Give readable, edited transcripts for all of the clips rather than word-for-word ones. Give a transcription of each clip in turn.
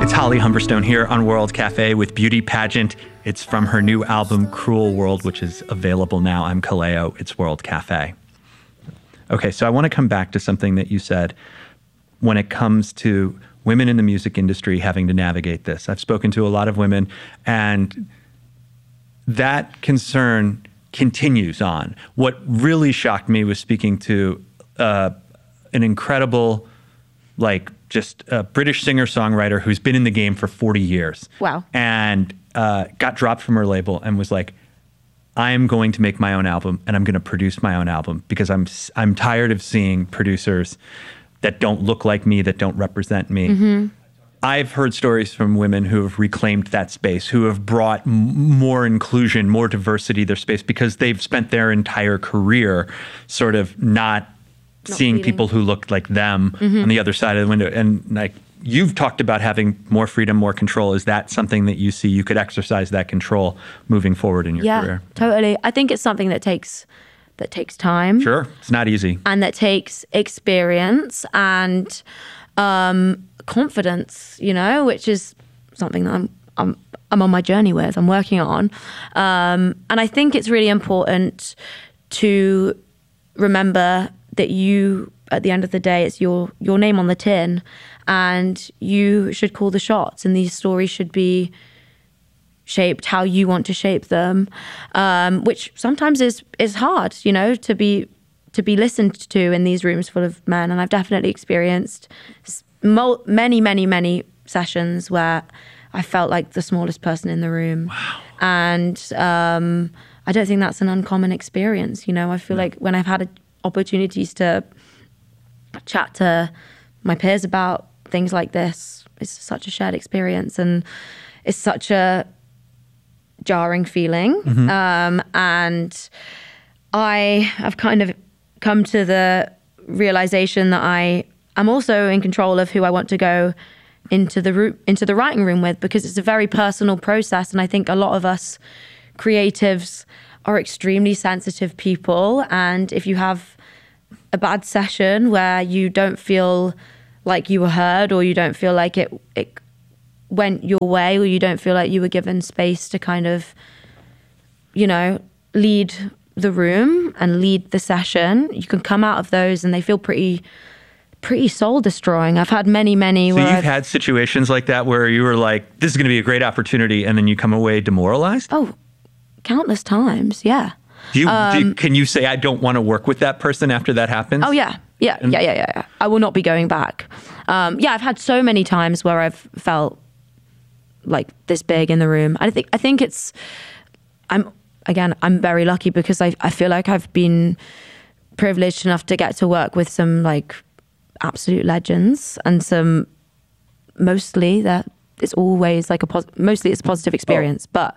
It's Holly Humberstone here on World Cafe with Beauty Pageant. It's from her new album, Cruel World, which is available now. I'm Kaleo. It's World Cafe. Okay, so I want to come back to something that you said when it comes to women in the music industry having to navigate this. I've spoken to a lot of women, and that concern continues on. What really shocked me was speaking to an incredible, just a British singer-songwriter who's been in the game for 40 years. Wow. And got dropped from her label and was like, I am going to make my own album and I'm going to produce my own album because I'm tired of seeing producers that don't look like me, that don't represent me. Mm-hmm. I've heard stories from women who have reclaimed that space, who have brought more inclusion, more diversity to their space because they've spent their entire career sort of not seeing people who looked like them on the other side of the window. And you've talked about having more freedom, more control. Is that something that you see you could exercise that control moving forward in your career? Yeah, totally. I think it's something that takes time. Sure, it's not easy. And that takes experience and confidence, which is something that I'm on my journey with, I'm working on. And I think it's really important to remember that you, at the end of the day, it's your name on the tin and you should call the shots, and these stories should be shaped how you want to shape them, which sometimes is hard, to be listened to in these rooms full of men. And I've definitely experienced many sessions where I felt like the smallest person in the room. Wow. And I don't think that's an uncommon experience. I feel like when I've had opportunities to chat to my peers about things like this, it's such a shared experience and it's such a jarring feeling. And I have kind of come to the realization that I am also in control of who I want to go into the writing room with, because it's a very personal process. And I think a lot of us creatives are extremely sensitive people. And if you have a bad session where you don't feel like you were heard, or you don't feel like it went your way, or you don't feel like you were given space to kind of, lead the room and lead the session, you can come out of those and they feel pretty soul destroying. I've had many. So you've had situations like that where you were like, this is going to be a great opportunity, and then you come away demoralized? Oh, countless times, yeah. Can you say, I don't want to work with that person after that happens? Oh, yeah. Yeah. I will not be going back. I've had so many times where I've felt like this big in the room. I think I'm very lucky because I feel like I've been privileged enough to get to work with some absolute legends, and some mostly that it's always mostly it's a positive experience. But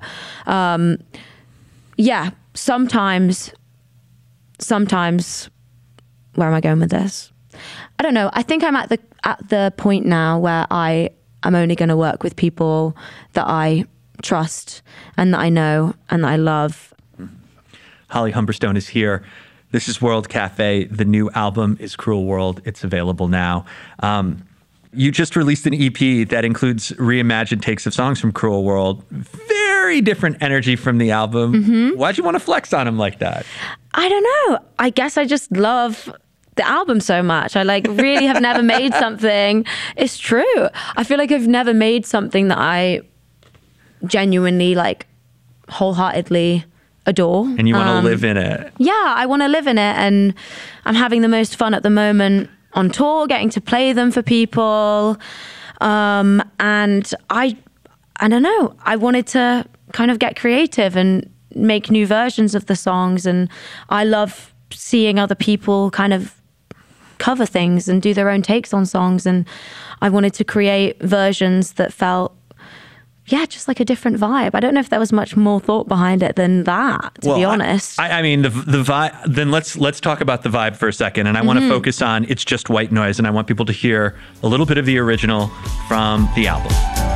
sometimes where am I going with this? I don't know. I think I'm at the point now where I'm only going to work with people that I trust and that I know and that I love. Holly Humberstone is here. This is World Cafe. The new album is Cruel World. It's available now. You just released an EP that includes reimagined takes of songs from Cruel World. Very different energy from the album. Why'd you want to flex on them like that? I don't know. I guess I just love the album so much. I really have never made something. It's true. I feel like I've never made something that I genuinely wholeheartedly adore. And you want to live in it. Yeah, I want to live in it. And I'm having the most fun at the moment on tour, getting to play them for people. And I don't know, I wanted to kind of get creative and make new versions of the songs. And I love seeing other people kind of cover things and do their own takes on songs. And I wanted to create versions that felt, just like a different vibe. I don't know if there was much more thought behind it than that, to be honest. I mean, the vibe, then let's talk about the vibe for a second. And I want to focus on It's Just White Noise. And I want people to hear a little bit of the original from the album.